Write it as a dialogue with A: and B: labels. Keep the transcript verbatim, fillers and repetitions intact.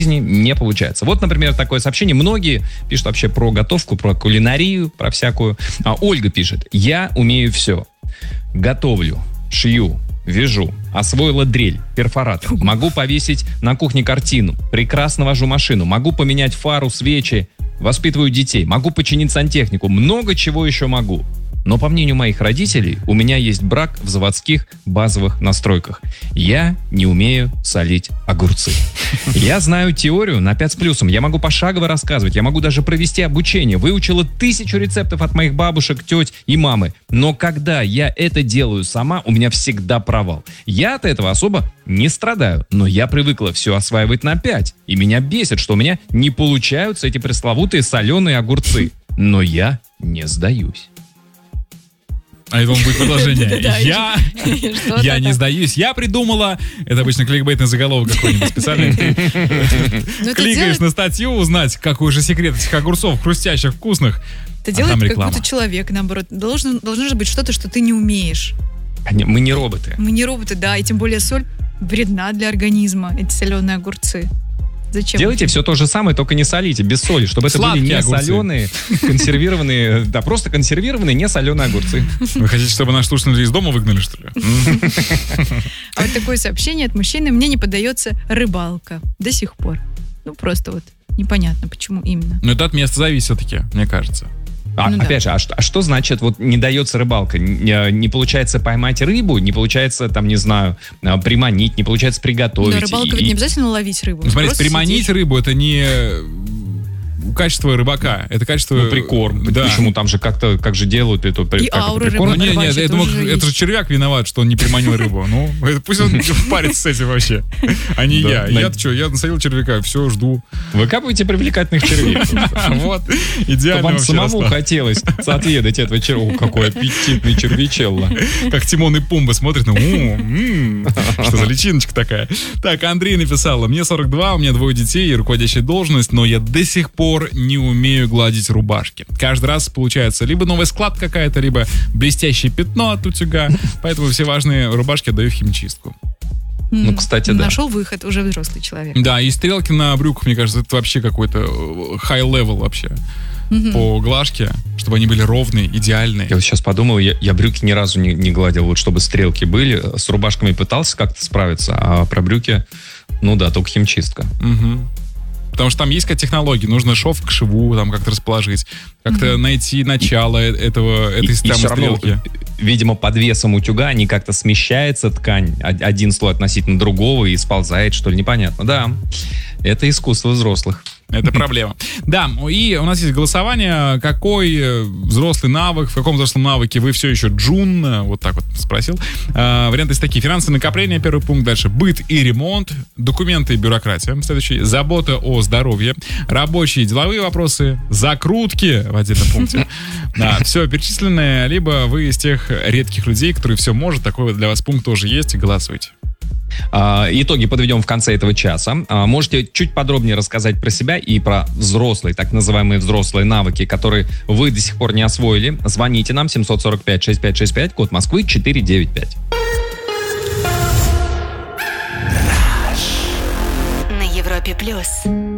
A: не получается. Вот, например, такое сообщение. Многие пишут вообще про готовку, про кулинарию, про всякую. А Ольга пишет: я умею все. Готовлю, шью, вяжу, освоила дрель, перфоратор. Могу повесить на кухне картину. Прекрасно вожу машину. Могу поменять фару, свечи. Воспитываю детей. Могу починить сантехнику. Много чего еще могу. Но, по мнению моих родителей, у меня есть брак в заводских базовых настройках. Я не умею солить огурцы. Я знаю теорию на пять с плюсом. Я могу пошагово рассказывать. Я могу даже провести обучение. Выучила тысячу рецептов от моих бабушек, теть и мамы. Но когда я это делаю сама, у меня всегда провал. Я от этого особо не страдаю. Но я привыкла все осваивать на пять. И меня бесит, что у меня не получаются эти пресловутые соленые огурцы. Но я не сдаюсь.
B: А это будет продолжение. Я, я не сдаюсь. Я придумала... Это обычно кликбейтный заголовок какой-нибудь специальный. Кликаешь на статью, узнать, какой же секрет этих огурцов хрустящих, вкусных.
C: Это делает как будто человек, наоборот. Должно, должно же быть что-то, что ты не умеешь.
A: Мы не роботы.
C: Мы не роботы, да. И тем более соль вредна для организма, эти соленые огурцы. Зачем?
A: Делайте все то же самое, только не солите, без соли, чтобы это
B: Сладкие
A: были не
B: огурцы.
A: соленые, консервированные, да, просто консервированные, не соленые огурцы.
B: Вы хотите, чтобы наши слушатели из дома выгнали, что ли?
C: А вот такое сообщение от мужчины: мне не поддается рыбалка до сих пор. Ну, просто вот непонятно, почему именно.
B: Но это от места зависит все-таки, мне кажется.
A: А,
C: Ну да.
A: опять же, а что, а что значит вот не дается рыбалка? Не, не получается поймать рыбу, не получается, там, не знаю, приманить, не получается приготовить.
C: Но рыбалка
A: и-
C: ведь не обязательно ловить рыбу.
B: Ну, смотрите,
C: Просто
B: приманить
C: сидеть.
B: рыбу — это не качество рыбака, это качество...
A: Ну, прикорм.
B: Да.
A: Почему там же как-то, как же делают эту
C: И
A: как
C: аура
A: это, прикорм?
B: Ну,
C: рыбака.
B: нет, нет,
C: Рыбачья
B: это, мог-
C: тоже
B: это же
C: есть.
B: червяк виноват, что он не приманил рыбу. Ну, это пусть он парится с этим вообще. А не
A: Да.
B: я. Я-то что, я насадил червяка, все, жду.
A: Выкапывайте привлекательных червей.
B: Вот,
A: Чтобы
B: идеально
A: вам
B: вообще,
A: самому
B: Руслан.
A: хотелось отведать этого червя. Какой аппетитный червячелло.
B: Как Тимон и Пумба смотрят, ну, м, м, что за личиночка такая. Так, Андрей написала: мне сорок два, у меня двое детей и руководящая должность, но я до сих пор не умею гладить рубашки. Каждый раз получается либо новая складка какая-то, либо блестящее пятно от утюга, поэтому все важные рубашки отдаю в химчистку.
A: Ну, кстати, да.
C: Нашел выход, уже взрослый человек.
B: Да, и стрелки на брюках, мне кажется, это вообще какой-то high-level вообще. По глажке, чтобы они были ровные, идеальные.
A: Я вот сейчас подумал, я, я брюки ни разу не, не гладил, вот чтобы стрелки были. С рубашками пытался как-то справиться, а про брюки, ну да, только химчистка.
B: Мгм. Потому что там есть какая-то технология, нужно шов к шву там как-то расположить, как-то найти начало э- этого, этой
A: И- и
B: системы
A: всё равно,
B: стрелки.
A: видимо, под весом утюга не как-то смещается ткань, од- один слой относительно другого и сползает, что ли, непонятно. Да, это искусство взрослых.
B: Это проблема. Да, и у нас есть голосование. Какой э, взрослый навык, в каком взрослом навыке вы все еще джун? Э, Вот так вот спросил. Э, Варианты есть такие. Финансовые накопления, первый пункт. Дальше быт и ремонт. Документы и бюрократия. Следующий. Забота о здоровье. Рабочие и деловые вопросы. Закрутки в отдельном пункте. Да, все перечисленное. Либо вы из тех редких людей, которые все может. Такой для вас пункт тоже есть. Голосуйте.
A: А, итоги подведем в конце этого часа. А, можете чуть подробнее рассказать про себя и про взрослые, так называемые взрослые навыки, которые вы до сих пор не освоили. Звоните нам семь сорок пять шестьдесят пять шестьдесят пять, код Москвы четыре девять пять.
D: На Европе плюс.